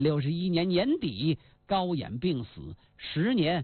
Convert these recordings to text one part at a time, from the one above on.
61年年底，高衍病死，时年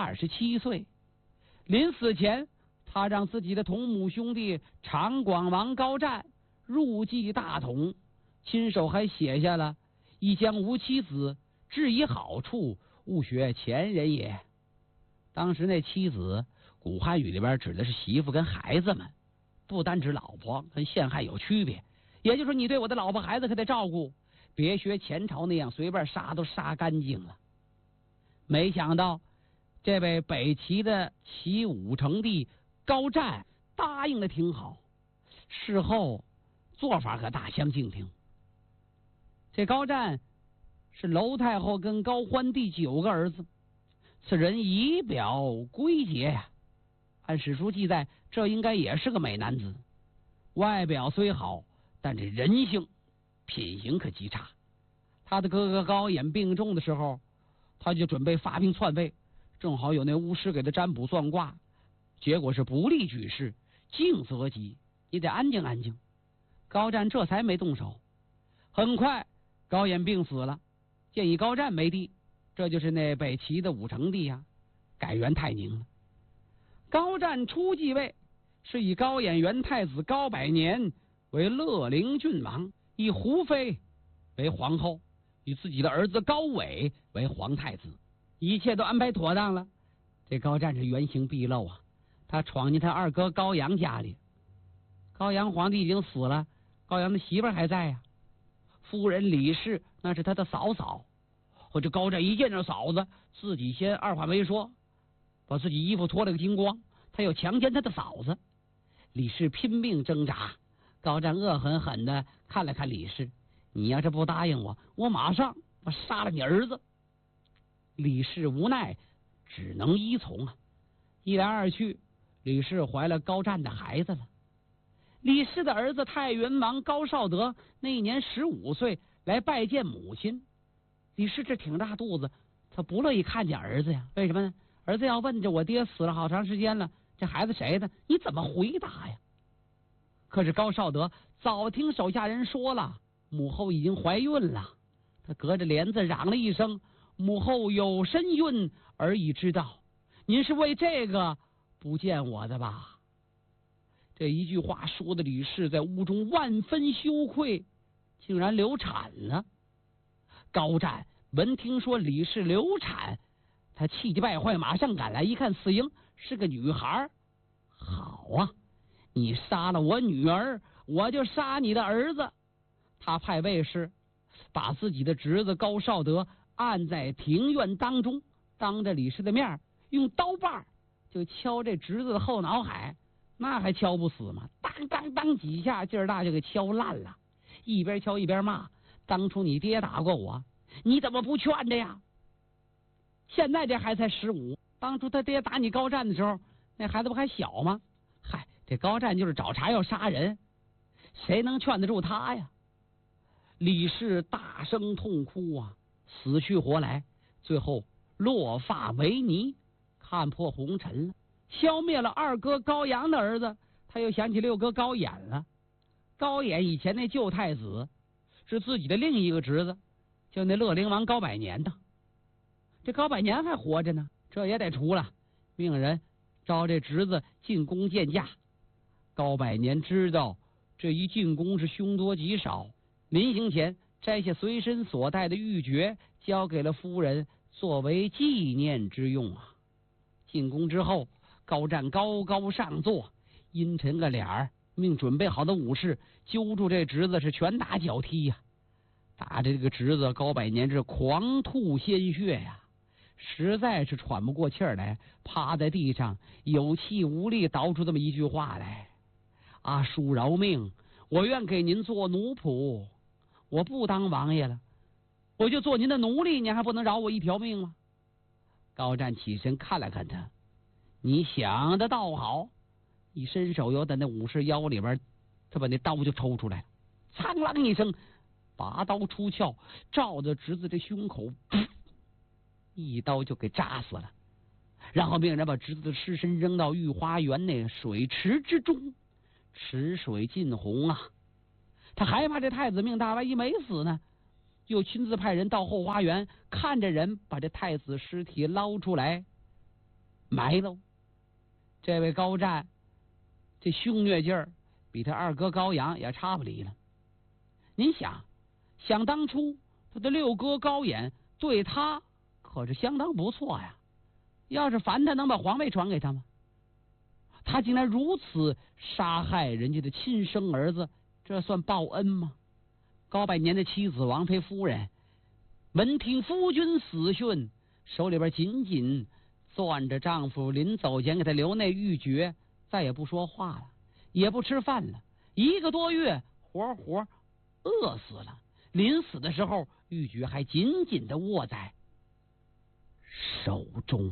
27岁。临死前，他让自己的同母兄弟长广王高湛入继大统，亲手还写下了“亦将无妻子，治以好处，勿学前人也”。当时那妻子，古汉语里边指的是媳妇跟孩子们，不单指老婆，跟陷害有区别。也就是说，你对我的老婆孩子可得照顾，别学前朝那样随便杀都杀干净了。没想到这位北齐的齐武成帝高湛答应的挺好，事后做法可大相径庭。这高湛是娄太后跟高欢第9个儿子，此人仪表归洁呀，按史书记载，这应该也是个美男子。外表虽好，但这人性品行可极差。他的哥哥高衍病重的时候，他就准备发兵篡位，正好有那巫师给他占卜算卦，结果是不利举事，静则吉，你得安静安静。高湛这才没动手。很快高衍病死了，建议高湛为帝，这就是那北齐的武成帝呀，改元泰宁了。高湛初继位，是以高衍元太子高百年为乐陵郡王，以胡妃为皇后，以自己的儿子高纬为皇太子，一切都安排妥当了。这高湛是原形毕露啊，他闯进他二哥高阳家里。高阳皇帝已经死了，高阳的媳妇还在呀，夫人李氏那是他的嫂嫂。或者高湛一见着嫂子，自己先二话没说，把自己衣服脱了个精光，他要强奸他的嫂子。李氏拼命挣扎，高湛恶狠狠的看了看李氏，你要是不答应我，我马上杀了你儿子。李氏无奈，只能依从啊。一来二去，李氏怀了高湛的孩子了。李氏的儿子太原王高绍德那一年15岁，来拜见母亲。李氏这挺大肚子，他不乐意看见儿子呀。为什么呢？儿子要问着我爹死了好长时间了，这孩子谁的？你怎么回答呀？可是高绍德早听手下人说了，母后已经怀孕了。他隔着帘子嚷了一声：“母后有身孕，儿已知道。您是为这个不见我的吧？”这一句话说的李氏在屋中万分羞愧，竟然流产了。高湛闻听说李氏流产，他气急败坏，马上赶来，一看死婴是个女孩。好啊，你杀了我女儿，我就杀你的儿子。他派卫士把自己的侄子高绍德按在庭院当中，当着李氏的面用刀把就敲这侄子的后脑海，那还敲不死吗？当当当几下，劲儿大就给敲烂了。一边敲一边骂：“当初你爹打过我，你怎么不劝着呀？现在这孩子才15，当初他爹打你高湛的时候，那孩子不还小吗？嗨，这高湛就是找茬要杀人，谁能劝得住他呀？”李氏大声痛哭啊，死去活来，最后落发为尼，看破红尘了。消灭了二哥高阳的儿子，他又想起六哥高衍了。高衍以前那旧太子是自己的另一个侄子，就那乐陵王高百年的。这高百年还活着呢，这也得除了，命人招这侄子进宫见驾。高百年知道这一进宫是凶多吉少，临行前摘下随身所带的玉珏，交给了夫人作为纪念之用啊。进宫之后，高湛高高上座，阴沉个脸儿，命准备好的武士揪住这侄子是拳打脚踢呀。打着这个侄子高百年是狂吐鲜血呀，实在是喘不过气儿来，趴在地上有气无力，道出这么一句话来：“阿叔饶命，我愿给您做奴仆，我不当王爷了，我就做您的奴隶，您还不能饶我一条命吗？”高湛起身看了看他，你想的倒好，一伸手由在那武士腰里边，他把那刀就抽出来了，苍啷一声，拔刀出鞘，照着侄子这胸口，一刀就给扎死了。然后命人把侄子的尸身扔到御花园那水池之中，池水尽红啊。他还怕这太子命大，万一没死呢， 又亲自派人到后花园，看着人把这太子尸体捞出来埋喽。这位高湛这凶虐劲儿比他二哥高阳也差不离了。您想当初他的六哥高演对他可是相当不错呀，要是烦他能把皇位传给他吗？他竟然如此杀害人家的亲生儿子，这算报恩吗？高百年的妻子王妃夫人闻听夫君死讯，手里边紧紧攥着丈夫临走前给他留那玉珏，再也不说话了，也不吃饭了，1个多月活活饿死了。临死的时候，玉珏还紧紧地握在手中。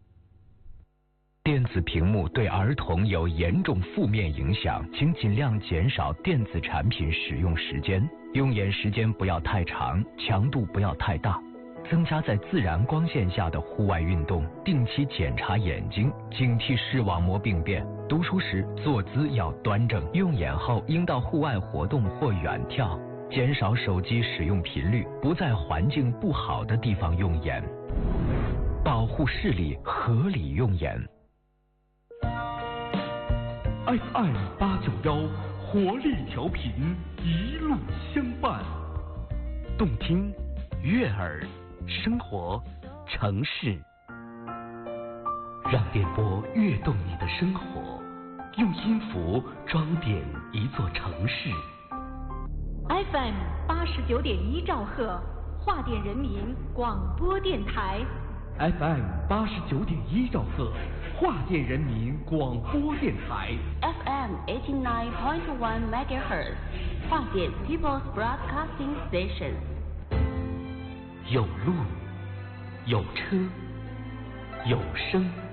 电子屏幕对儿童有严重负面影响，请尽量减少电子产品使用时间，用眼时间不要太长，强度不要太大，增加在自然光线下的户外运动，定期检查眼睛，警惕视网膜病变。读书时坐姿要端正，用眼后应到户外活动或远眺，减少手机使用频率，不在环境不好的地方用眼，保护视力，合理用眼。 FM 891活力调频，一路相伴， 动听、悦耳、生活、城市，让电波跃动你的生活，用音符装点一座城市。 FM 89.1兆赫，华电人民广播电台。 FM 89.1兆赫，华电人民广播电台。 FM 89.1 MHz， 华电 People's Broadcasting Station。 有路，有车，有声。